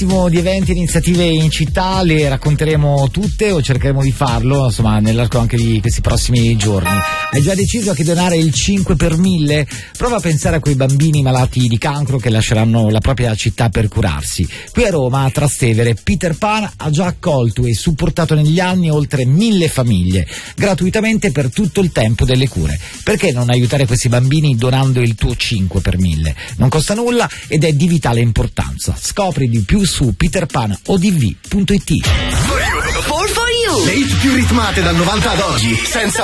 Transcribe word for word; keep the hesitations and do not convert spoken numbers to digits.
Di eventi e iniziative in città, le racconteremo tutte o cercheremo di farlo, insomma, nell'arco anche di questi prossimi giorni. Hai già deciso a chi donare il cinque per mille? Prova a pensare a quei bambini malati di cancro che lasceranno la propria città per curarsi. Qui a Roma, a Trastevere, Peter Pan ha già accolto e supportato negli anni oltre mille famiglie, gratuitamente per tutto il tempo delle cure. Perché non aiutare questi bambini donando il tuo cinque per mille? Non costa nulla ed è di vitale importanza. Scopri di più su peter pan o d v punto i t. Le hit più ritmate dal novanta ad oggi, senza